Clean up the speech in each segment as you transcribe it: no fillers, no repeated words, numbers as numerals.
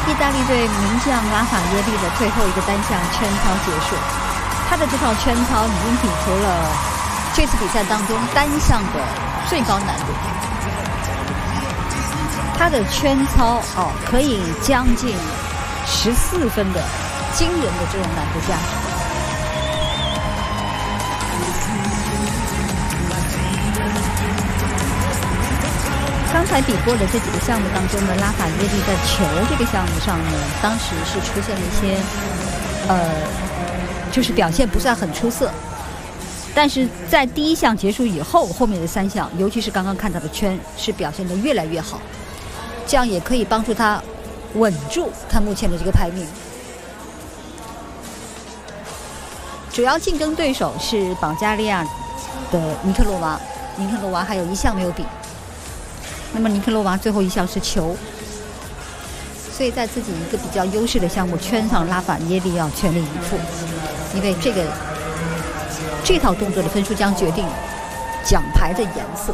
意大利队名将拉法耶利的最后一个单项圈操结束，他的这套圈操已经比出了这次比赛当中单项的最高难度。他的圈操可以将近14分的惊人的这种难度价值。刚才比过的这几个项目当中呢，拉法耶利在球这个项目上呢，当时是出现了一些就是表现不算很出色，但是在第一项结束以后，后面的3项，尤其是刚刚看到的圈，是表现得越来越好，这样也可以帮助他稳住他目前的这个排名。主要竞争对手是保加利亚的尼克罗娃还有1项没有比。那么尼克罗娃最后1项是球，所以在自己一个比较优势的项目圈上，拉法耶利要全力以赴，因为这套动作的分数将决定奖牌的颜色。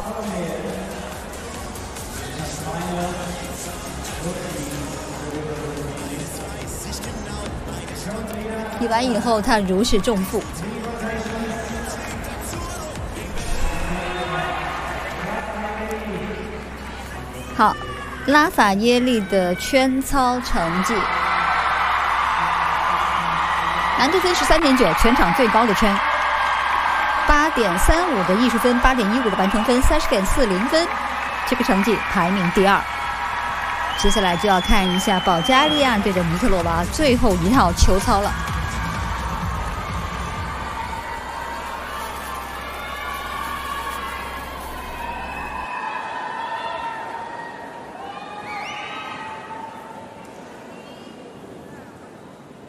比完以后，他如释重负。好，拉法耶利的圈操成绩，难度分是3.9，全场最高的圈，8.35的艺术分，8.15的完成分，30.40分，这个成绩排名第2。接下来就要看一下保加利亚队的尼克罗娃最后一套球操了。